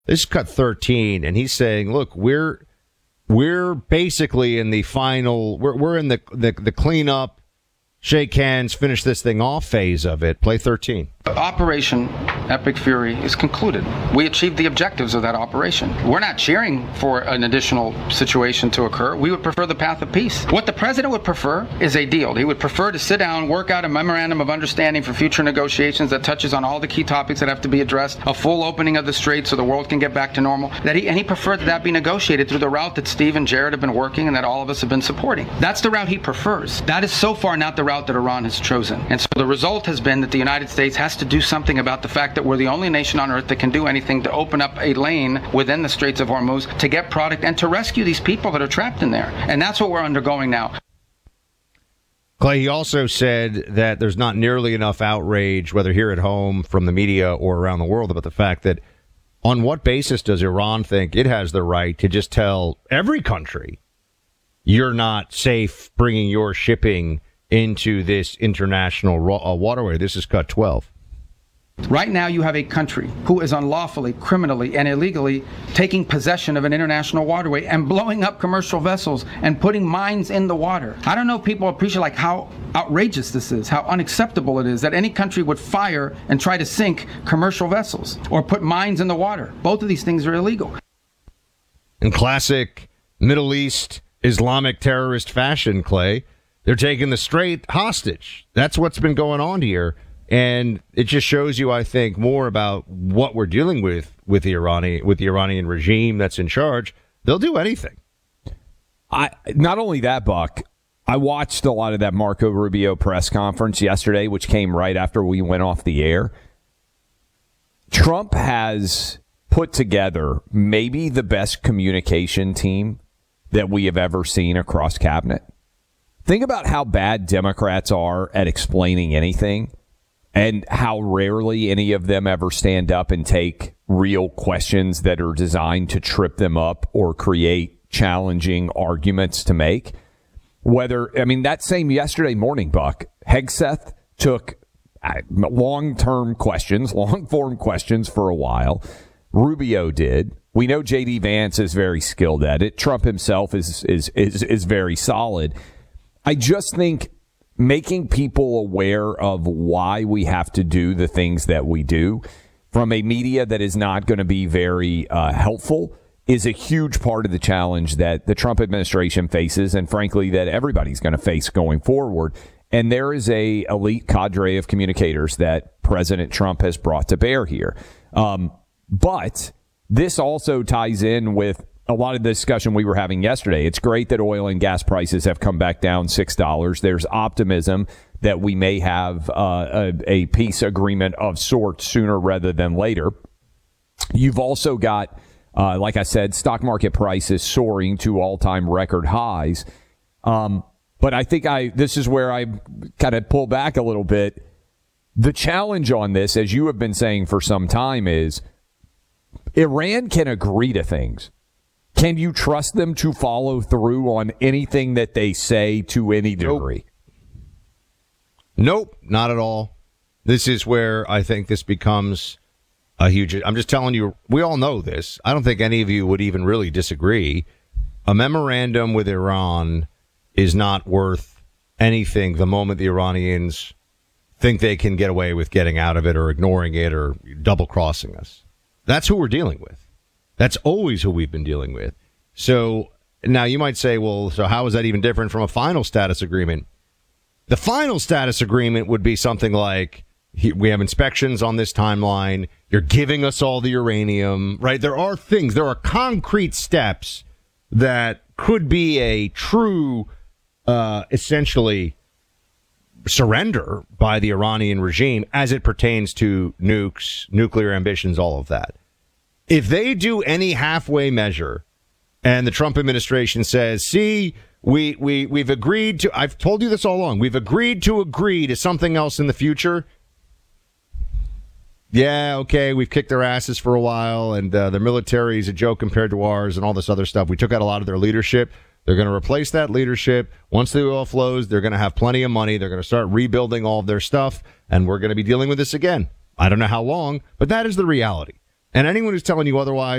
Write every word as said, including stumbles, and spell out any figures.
This is cut thirteen, and he's saying, look, we're we're basically in the final, we're we're in the, the, the cleanup, shake hands, finish this thing off phase of it. Play thirteen. Operation Epic Fury is concluded. We achieved the objectives of that operation. We're not cheering for an additional situation to occur. We would prefer the path of peace. What the president would prefer is a deal. He would prefer to sit down, work out a memorandum of understanding for future negotiations that touches on all the key topics that have to be addressed, a full opening of the strait so the world can get back to normal. That he, and he preferred that that be negotiated through the route that Steve and Jared have been working and that all of us have been supporting. That's the route he prefers. That is so far not the route that Iran has chosen. And so the result has been that the United States has to do something about the fact that we're the only nation on earth that can do anything to open up a lane within the Straits of Hormuz to get product and to rescue these people that are trapped in there. And that's what we're undergoing now. Clay, he also said that there's not nearly enough outrage, whether here at home, from the media, or around the world, about the fact that on what basis does Iran think it has the right to just tell every country you're not safe bringing your shipping into this international uh, waterway? This is cut twelve. Right now you have a country who is unlawfully, criminally, and illegally taking possession of an international waterway and blowing up commercial vessels and putting mines in the water. I don't know if people appreciate like how outrageous this is, how unacceptable it is that any country would fire and try to sink commercial vessels or put mines in the water. Both of these things are illegal. In classic Middle East Islamic terrorist fashion, Clay, they're taking the Strait hostage. That's what's been going on here. And it just shows you, I think, more about what we're dealing with with the Iranian with the Iranian regime that's in charge. They'll do anything. I not only that, Buck. I watched a lot of that Marco Rubio press conference yesterday, which came right after we went off the air. Trump has put together maybe the best communication team that we have ever seen across cabinet. Think about how bad Democrats are at explaining anything, and how rarely any of them ever stand up and take real questions that are designed to trip them up or create challenging arguments to make. Whether, I mean, that same yesterday morning, Buck, Hegseth took long-term questions, long-form questions for a while. Rubio did. We know J D Vance is very skilled at it. Trump himself is is is, is very solid. I just think making people aware of why we have to do the things that we do from a media that is not going to be very uh, helpful is a huge part of the challenge that the Trump administration faces, and frankly that everybody's going to face going forward. And there is a elite cadre of communicators that President Trump has brought to bear here. Um, but this also ties in with a lot of the discussion we were having yesterday. It's great that oil and gas prices have come back down six dollars. There's optimism that we may have uh, a, a peace agreement of sorts sooner rather than later. You've also got, uh, like I said, stock market prices soaring to all-time record highs. Um, but I think I this is where I kind of pull back a little bit. The challenge on this, as you have been saying for some time, is Iran can agree to things. Can you trust them to follow through on anything that they say to any degree? Nope, nope, not at all. This is where I think this becomes a huge... I'm just telling you, we all know this. I don't think any of you would even really disagree. A memorandum with Iran is not worth anything the moment the Iranians think they can get away with getting out of it or ignoring it or double-crossing us. That's who we're dealing with. That's always who we've been dealing with. So now you might say, well, so how is that even different from a final status agreement? The final status agreement would be something like, we have inspections on this timeline. You're giving us all the uranium, right? There are things, there are concrete steps that could be a true, uh, essentially, surrender by the Iranian regime as it pertains to nukes, nuclear ambitions, all of that. If they do any halfway measure and the Trump administration says, see, we, we, we've agreed to, I've told you this all along, we've agreed to agree to something else in the future. Yeah, okay, we've kicked their asses for a while, and uh, their military is a joke compared to ours and all this other stuff. We took out a lot of their leadership. They're going to replace that leadership. Once the oil flows, they're going to have plenty of money. They're going to start rebuilding all of their stuff, and we're going to be dealing with this again. I don't know how long, but that is the reality. And anyone who's telling you otherwise,